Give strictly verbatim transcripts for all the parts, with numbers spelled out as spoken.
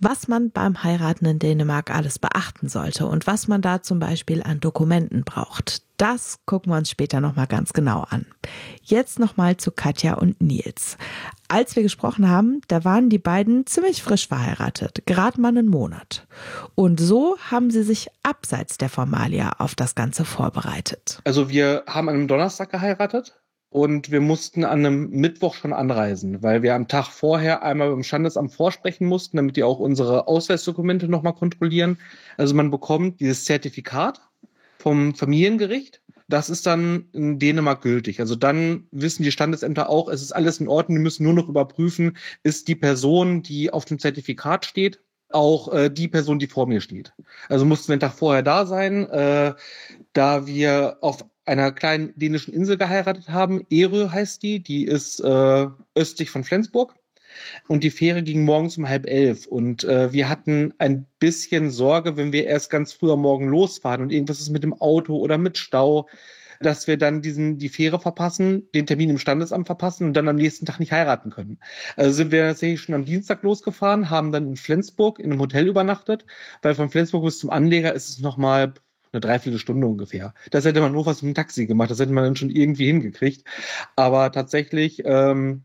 was man beim Heiraten in Dänemark alles beachten sollte und was man da zum Beispiel an Dokumenten braucht. Das gucken wir uns später nochmal ganz genau an. Jetzt nochmal zu Katja und Nils. Als wir gesprochen haben, da waren die beiden ziemlich frisch verheiratet, gerade mal einen Monat. Und so haben sie sich abseits der Formalia auf das Ganze vorbereitet. Also wir haben an einem Donnerstag geheiratet. Und wir mussten an einem Mittwoch schon anreisen, weil wir am Tag vorher einmal beim Standesamt vorsprechen mussten, damit die auch unsere Ausweisdokumente nochmal kontrollieren. Also man bekommt dieses Zertifikat vom Familiengericht. Das ist dann in Dänemark gültig. Also dann wissen die Standesämter auch, es ist alles in Ordnung. Die müssen nur noch überprüfen, ist die Person, die auf dem Zertifikat steht, auch äh, die Person, die vor mir steht. Also mussten wir einen Tag vorher da sein, äh, da wir auf einer kleinen dänischen Insel geheiratet haben. Ærø heißt die. Die ist äh, östlich von Flensburg. Und die Fähre ging morgens um halb elf. Und äh, wir hatten ein bisschen Sorge, wenn wir erst ganz früh am Morgen losfahren und irgendwas ist mit dem Auto oder mit Stau, dass wir dann diesen die Fähre verpassen, den Termin im Standesamt verpassen und dann am nächsten Tag nicht heiraten können. Also sind wir tatsächlich schon am Dienstag losgefahren, haben dann in Flensburg in einem Hotel übernachtet, weil von Flensburg bis zum Anleger ist es nochmal eine Dreiviertelstunde ungefähr. Das hätte man nur was mit dem Taxi gemacht, das hätte man dann schon irgendwie hingekriegt. Aber tatsächlich, ähm,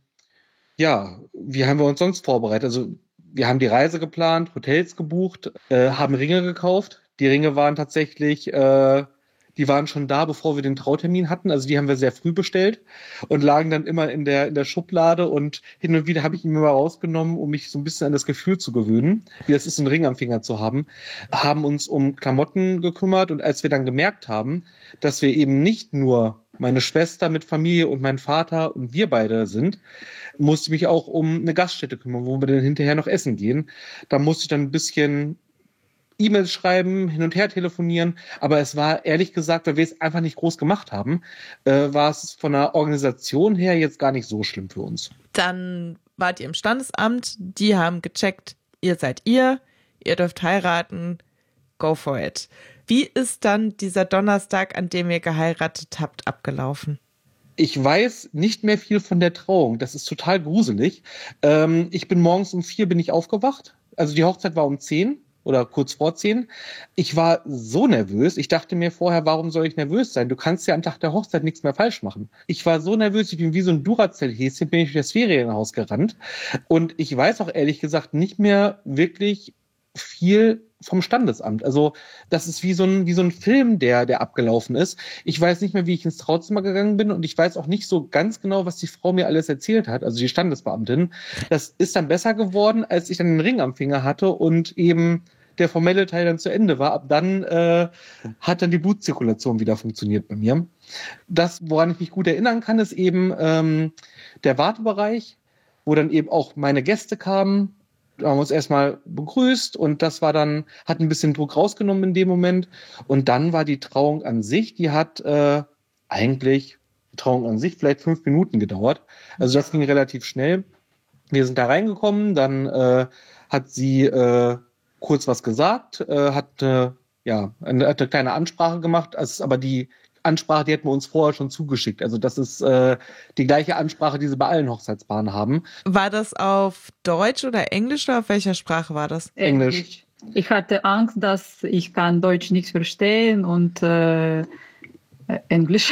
ja, wie haben wir uns sonst vorbereitet? Also wir haben die Reise geplant, Hotels gebucht, äh, haben Ringe gekauft. Die Ringe waren tatsächlich, äh, die waren schon da, bevor wir den Trautermin hatten. Also die haben wir sehr früh bestellt und lagen dann immer in der in der Schublade. Und hin und wieder habe ich ihn mir mal rausgenommen, um mich so ein bisschen an das Gefühl zu gewöhnen, wie es ist, einen Ring am Finger zu haben. Haben uns um Klamotten gekümmert. Und als wir dann gemerkt haben, dass wir eben nicht nur meine Schwester mit Familie und mein Vater und wir beide sind, musste ich mich auch um eine Gaststätte kümmern, wo wir dann hinterher noch essen gehen. Da musste ich dann ein bisschen E-Mails schreiben, hin und her telefonieren, aber es war ehrlich gesagt, weil wir es einfach nicht groß gemacht haben, äh, war es von der Organisation her jetzt gar nicht so schlimm für uns. Dann wart ihr im Standesamt, die haben gecheckt, ihr seid ihr, ihr dürft heiraten, go for it. Wie ist dann dieser Donnerstag, an dem ihr geheiratet habt, abgelaufen? Ich weiß nicht mehr viel von der Trauung, das ist total gruselig. Ähm, ich bin morgens um vier bin ich aufgewacht, also die Hochzeit war um zehn. Oder kurz vor zehn. Ich war so nervös. Ich dachte mir vorher, warum soll ich nervös sein? Du kannst ja am Tag der Hochzeit nichts mehr falsch machen. Ich war so nervös, ich bin wie so ein Duracell-Häschen, bin ich durch das Ferienhaus gerannt. Und ich weiß auch ehrlich gesagt nicht mehr wirklich viel vom Standesamt. Also das ist wie so ein wie so ein Film, der der abgelaufen ist. Ich weiß nicht mehr, wie ich ins Trauzimmer gegangen bin und ich weiß auch nicht so ganz genau, was die Frau mir alles erzählt hat, also die Standesbeamtin. Das ist dann besser geworden, als ich dann den Ring am Finger hatte und eben der formelle Teil dann zu Ende war. Ab dann äh, hat dann die Blutzirkulation wieder funktioniert bei mir. Das, woran ich mich gut erinnern kann, ist eben ähm, der Wartebereich, wo dann eben auch meine Gäste kamen. Wir haben uns erstmal begrüßt und das war dann, hat ein bisschen Druck rausgenommen in dem Moment. Und dann war die Trauung an sich, die hat äh, eigentlich, die Trauung an sich vielleicht fünf Minuten gedauert. Also das ging relativ schnell. Wir sind da reingekommen, dann äh, hat sie äh, kurz was gesagt, äh, hat, äh, ja, eine, hat eine kleine Ansprache gemacht, also, aber die Ansprache, die hätten wir uns vorher schon zugeschickt. Also das ist äh, die gleiche Ansprache, die sie bei allen Hochzeitspaaren haben. War das auf Deutsch oder Englisch oder auf welcher Sprache war das? Englisch. Ich hatte Angst, dass ich kann Deutsch nicht verstehen und äh, Englisch.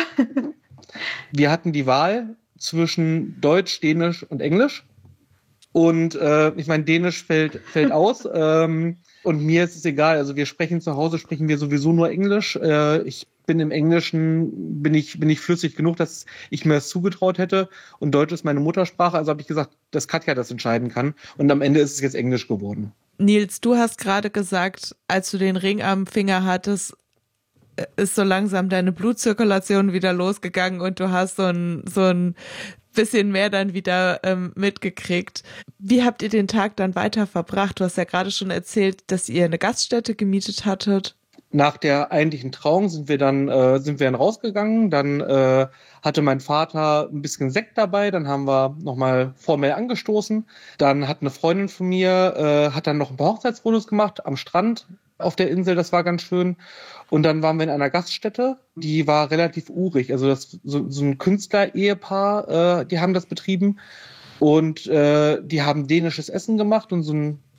Wir hatten die Wahl zwischen Deutsch, Dänisch und Englisch. Und äh, ich meine, Dänisch fällt, fällt aus. ähm, und mir ist es egal. Also wir sprechen zu Hause, sprechen wir sowieso nur Englisch. Äh, ich bin im Englischen, bin ich, bin ich flüssig genug, dass ich mir das zugetraut hätte. Und Deutsch ist meine Muttersprache. Also habe ich gesagt, dass Katja das entscheiden kann. Und am Ende ist es jetzt Englisch geworden. Nils, du hast gerade gesagt, als du den Ring am Finger hattest, ist so langsam deine Blutzirkulation wieder losgegangen und du hast so ein, so ein bisschen mehr dann wieder ähm, mitgekriegt. Wie habt ihr den Tag dann weiter verbracht? Du hast ja gerade schon erzählt, dass ihr eine Gaststätte gemietet hattet. Nach der eigentlichen Trauung sind wir dann äh, sind wir dann rausgegangen. Dann äh, hatte mein Vater ein bisschen Sekt dabei. Dann haben wir nochmal formell angestoßen. Dann hat eine Freundin von mir äh, hat dann noch ein paar Hochzeitsfotos gemacht am Strand auf der Insel. Das war ganz schön. Und dann waren wir in einer Gaststätte. Die war relativ urig. Also das so, so ein Künstler-Ehepaar, äh, die haben das betrieben. Und äh, die haben dänisches Essen gemacht und so ein